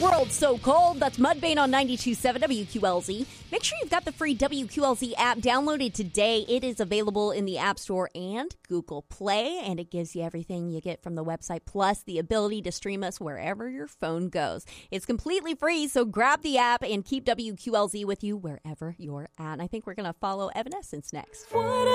World So Cold. That's Mudvayne on 92.7 WQLZ. Make sure you've got the free WQLZ app downloaded today. It is available in the App Store and Google Play, and it gives you everything you get from the website, plus the ability to stream us wherever your phone goes. It's completely free, so grab the app and keep WQLZ with you wherever you're at. And I think we're going to follow Evanescence next.